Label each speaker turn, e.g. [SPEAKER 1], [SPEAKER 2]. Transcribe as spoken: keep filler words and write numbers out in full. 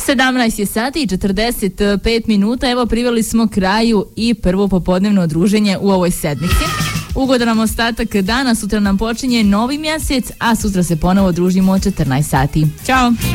[SPEAKER 1] sedamnaest je sati i četrdeset pet minuta. Evo, priveli smo kraju i prvo popodnevno druženje u ovoj sedmici. Ugodan nam ostatak dana, sutra nam počinje novi mjesec, a sutra se ponovo družimo od četrnaest sati. Ćao!